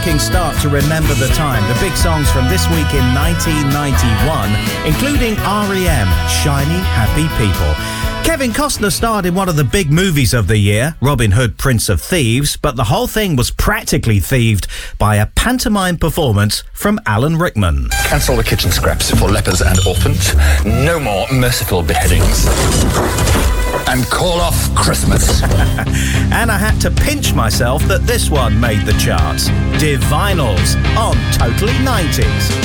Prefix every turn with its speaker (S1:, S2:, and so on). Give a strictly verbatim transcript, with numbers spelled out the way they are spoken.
S1: cracking start to Remember the Time. The big songs from this week in nineteen ninety-one, including R E M, Shiny Happy People. Kevin Costner starred in one of the big movies of the year, Robin Hood, Prince of Thieves, but the whole thing was practically thieved by a pantomime performance from Alan Rickman.
S2: Cancel the kitchen scraps for lepers and orphans. No more merciful beheadings. And call off Christmas.
S1: And I had to pinch myself that this one made the charts. Divinals on Totally nineties.